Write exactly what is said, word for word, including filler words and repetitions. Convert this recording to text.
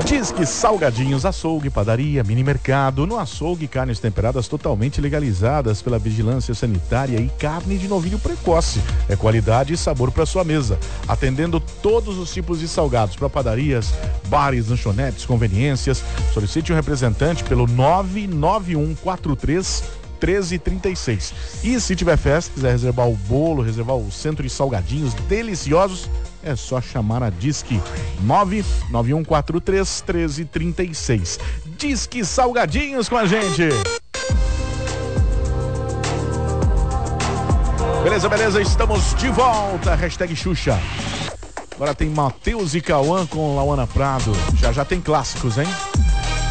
Disque Salgadinhos, açougue, padaria, mini mercado. No açougue, carnes temperadas totalmente legalizadas pela vigilância sanitária e carne de novilho precoce. É qualidade e sabor para sua mesa. Atendendo todos os tipos de salgados para padarias, bares, lanchonetes, conveniências. Solicite um representante pelo nove nove um quatro três treze trinta e seis. E se tiver festa, quiser reservar o bolo, reservar o centro de salgadinhos deliciosos, é só chamar a Disque nove nove um quatro três treze trinta e seis. Disque Salgadinhos com a gente. Beleza, beleza, estamos de volta. Hashtag Xuxa. Agora tem Matheus e Cauã com Lauana Prado. Já já tem clássicos, hein?